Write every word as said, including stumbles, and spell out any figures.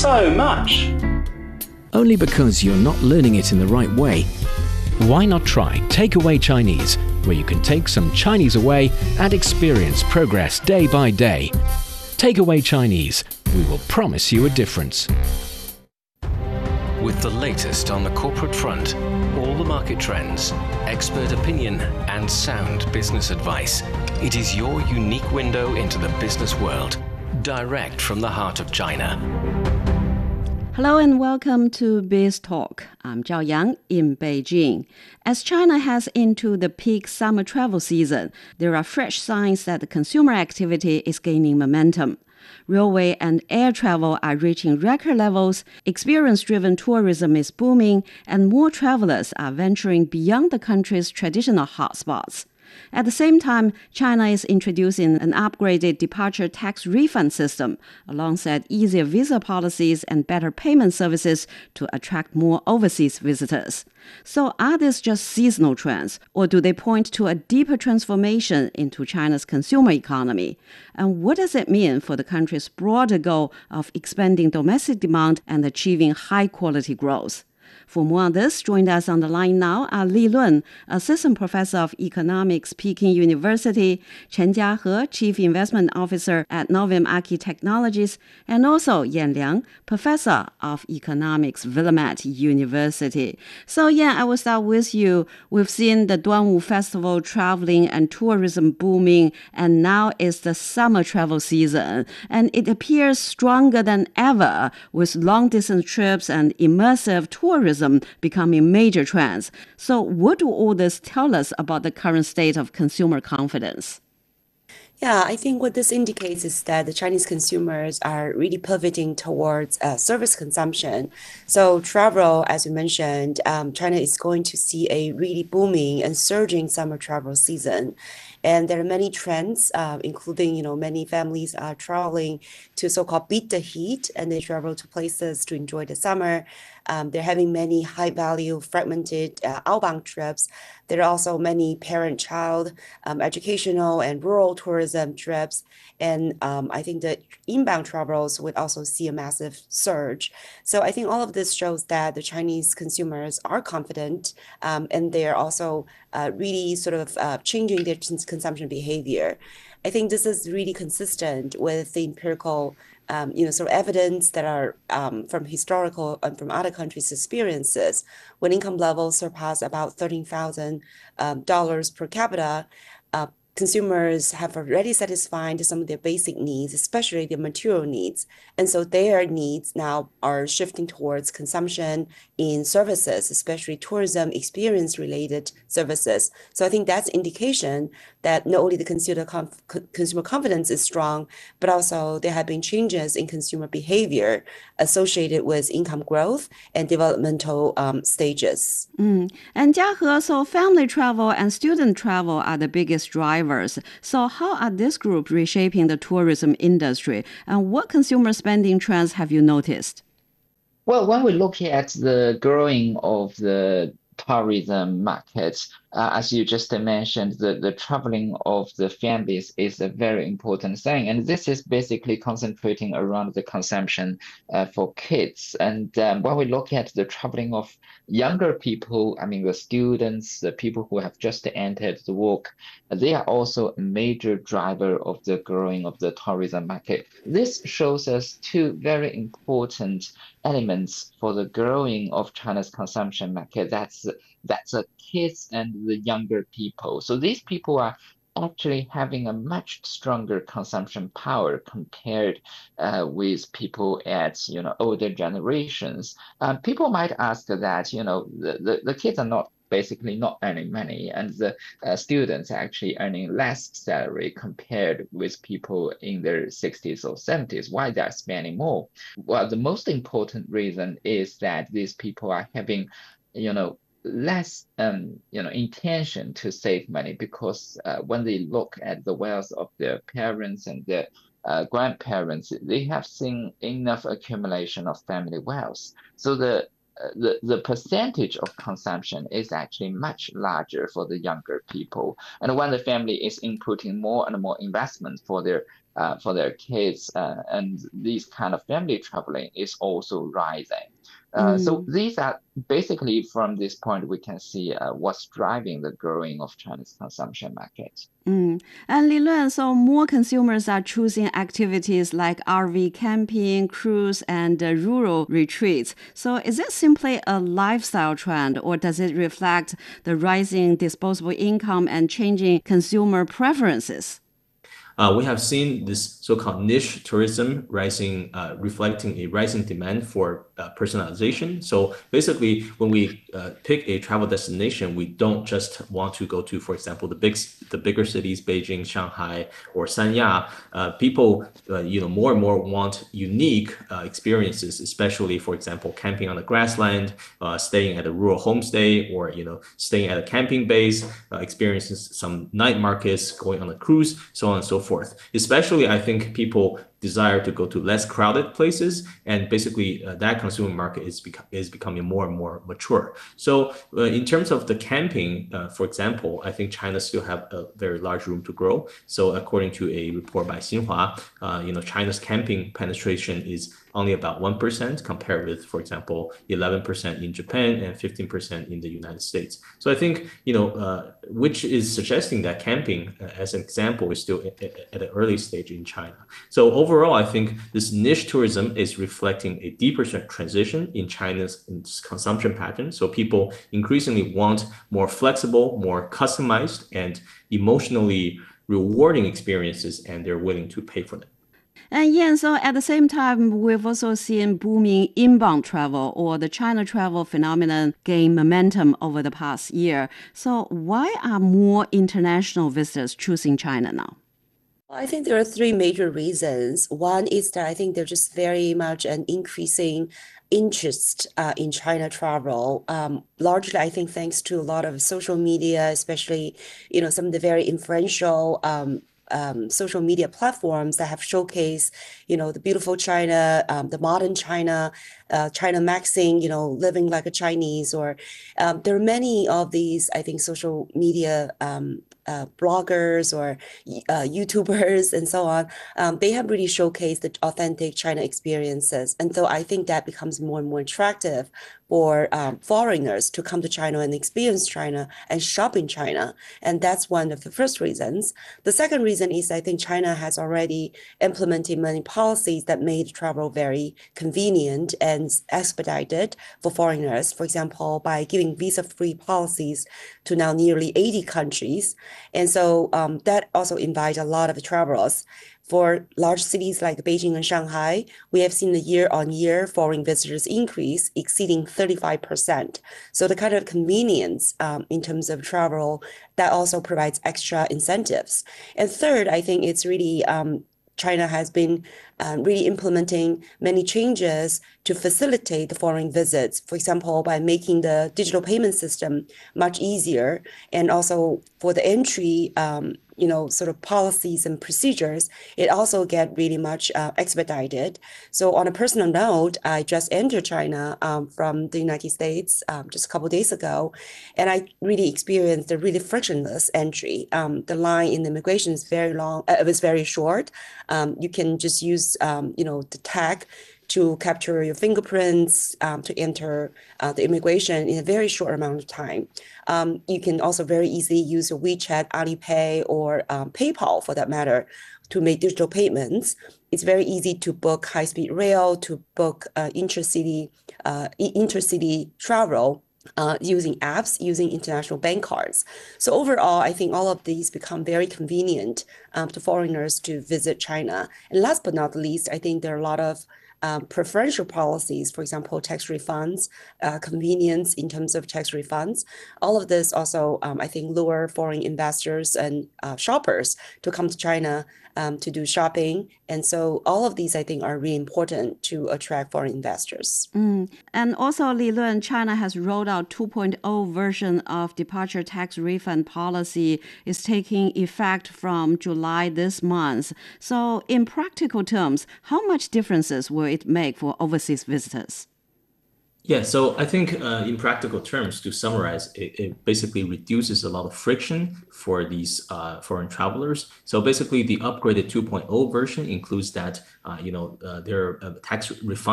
so much. Only because you're not learning it in the right way. Why not try Takeaway Chinese, where you can take some Chinese away and experience progress day by day. Takeaway Chinese, we will promise you a difference. With the latest on the corporate front, all the market trends, expert opinion, and sound business advice, it is your unique window into the business world, direct from the heart of China. Hello and welcome to Biz Talk. I'm Zhao Yang in Beijing. As China heads into the peak summer travel season, there are fresh signs that the consumer activity is gaining momentum. Railway and air travel are reaching record levels, experience-driven tourism is booming, and more travelers are venturing beyond the country's traditional hotspots. At the same time, China is introducing an upgraded departure tax refund system, alongside easier visa policies and better payment services to attract more overseas visitors. So are these just seasonal trends, or do they point to a deeper transformation into China's consumer economy? And what does it mean for the country's broader goal of expanding domestic demand and achieving high-quality growth? For more on this, joined us on the line now are Li Lun, Assistant Professor of Economics, Peking University, Chen Jiahe, Chief Investment Officer at Novum Archi Technologies, and also Yan Liang, Professor of Economics, Willamette University. So Yan, I will start with you. We've seen the Duanwu Festival traveling and tourism booming, and now is the summer travel season. And it appears stronger than ever, with long-distance trips and immersive tourism becoming major trends. So what do all this tell us about the current state of consumer confidence? Yeah, I think what this indicates is that the Chinese consumers are really pivoting towards uh, service consumption. So travel, as you mentioned, um, China is going to see a really booming and surging summer travel season. And there are many trends, uh, including, you know, many families are traveling to so-called beat the heat, and they travel to places to enjoy the summer. Um, they're having many high-value, fragmented uh, outbound trips. There are also many parent-child, um, educational and rural tourism trips. And um, I think that inbound travelers would also see a massive surge. So I think all of this shows that the Chinese consumers are confident, um, and they are also uh, really sort of uh, changing their consumption behavior. I think this is really consistent with the empirical Um, you know, sort of evidence that are um, from historical and from other countries' experiences. When income levels surpass about thirteen thousand dollars um, per capita, uh, consumers have already satisfied some of their basic needs, especially their material needs. And so their needs now are shifting towards consumption in services, especially tourism experience-related services. So I think that's indication that not only the consumer, conf- consumer confidence is strong, but also there have been changes in consumer behavior associated with income growth and developmental um, stages. Mm. And Jiahe, so family travel and student travel are the biggest drivers. So how are this group reshaping the tourism industry? And what consumer spending trends have you noticed? Well, when we look at the growing of the tourism market, uh, as you just mentioned, the, the traveling of the families is a very important thing. And this is basically concentrating around the consumption uh, for kids. And um, when we look at the traveling of younger people, I mean, the students, the people who have just entered the work, they are also a major driver of the growing of the tourism market. This shows us two very important elements for the growing of China's consumption market. That's that's the kids and the younger people. So these people are actually having a much stronger consumption power compared uh, with people at, you know, older generations. Um, people might ask that, you know, the, the, the kids are not basically not earning money, and the uh, students are actually earning less salary compared with people in their sixties or seventies. Why they're spending more? Well, the most important reason is that these people are having, you know, less um, you know, intention to save money, because uh, when they look at the wealth of their parents and their uh, grandparents, they have seen enough accumulation of family wealth. So the the, the percentage of consumption is actually much larger for the younger people. And when the family is inputting more and more investment for their uh, for their kids, uh, and these kind of family traveling is also rising. Uh, so Mm. these are basically, from this point, we can see uh, what's driving the growing of China's consumption market. Mm. And Li Luan, so more consumers are choosing activities like R V camping, cruise, and uh, rural retreats. So is it simply a lifestyle trend, or does it reflect the rising disposable income and changing consumer preferences? Uh, we have seen this so-called niche tourism rising, uh, reflecting a rising demand for uh, personalization. So basically, when we uh, pick a travel destination, we don't just want to go to, for example, the big, the bigger cities, Beijing, Shanghai, or Sanya. Uh, people, uh, you know, more and more want unique uh, experiences, especially, for example, camping on the grassland, uh, staying at a rural homestay, or you know, staying at a camping base, uh, experiencing some night markets, going on a cruise, so on and so forth. forth. Especially, I think people desire to go to less crowded places, and basically uh, that consumer market is bec- is becoming more and more mature. So uh, in terms of the camping, uh, for example, I think China still have a very large room to grow. So according to a report by Xinhua, uh, you know, China's camping penetration is only about one percent compared with, for example, eleven percent in Japan and fifteen percent in the United States. So I think, you know, uh, which is suggesting that camping, uh, as an example, is still at, at an early stage in China. So overall, I think this niche tourism is reflecting a deeper transition in China's consumption pattern. So people increasingly want more flexible, more customized, and emotionally rewarding experiences, and they're willing to pay for them. And yeah, so at the same time, we've also seen booming inbound travel, or the China travel phenomenon, gain momentum over the past year. So why are more international visitors choosing China now? I think there are three major reasons. One is that I think there's just very much an increasing interest uh, in China travel. Um, largely, I think thanks to a lot of social media, especially, you know, some of the very influential um, um, social media platforms that have showcased, you know, the beautiful China, um, the modern China, uh, China maxing, you know, living like a Chinese, or um, there are many of these, I think, social media um, uh, bloggers or uh, YouTubers and so on. Um, they have really showcased the authentic China experiences. And so I think that becomes more and more attractive for um, foreigners to come to China and experience China and shop in China. And that's one of the first reasons. The second reason is I think China has already implemented many policies that made travel very convenient and expedited for foreigners. For example, by giving visa-free policies to now nearly eighty countries. And so um, that also invites a lot of travelers. For large cities like Beijing and Shanghai, we have seen the year-on-year foreign visitors increase exceeding thirty-five percent. So the kind of convenience um, in terms of travel, that also provides extra incentives. And third, I think it's really um, China has been um, really implementing many changes to facilitate the foreign visits. For example, by making the digital payment system much easier, and also for the entry, um, you know, sort of policies and procedures, it also get really much uh, expedited. So on a personal note, I just entered China um, from the United States um, just a couple of days ago, and I really experienced a really frictionless entry. Um, the line in the immigration is very long, uh, it was very short. Um, you can just use, um, you know, the tag to capture your fingerprints, um, to enter uh, the immigration in a very short amount of time. Um, you can also very easily use your WeChat, Alipay, or um, PayPal for that matter to make digital payments. It's very easy to book high-speed rail, to book uh, intercity, uh, intercity travel Uh, using apps, using international bank cards. So overall, I think all of these become very convenient um, to foreigners to visit China. And last but not least, I think there are a lot of um, preferential policies, for example, tax refunds, uh, convenience in terms of tax refunds. All of this also, um, I think, lure foreign investors and uh, shoppers to come to China um, to do shopping. And so all of these, I think, are really important to attract foreign investors. Mm. And also, Li Luan, China has rolled out two point oh version of departure tax refund policy. Is taking effect from July this month. So in practical terms, how much differences will it make for overseas visitors? Yeah, so I think uh, in practical terms, to summarize, it, it basically reduces a lot of friction for these uh, foreign travelers. So basically, the upgraded two point oh version includes that, uh, you know, uh, there are uh, tax refund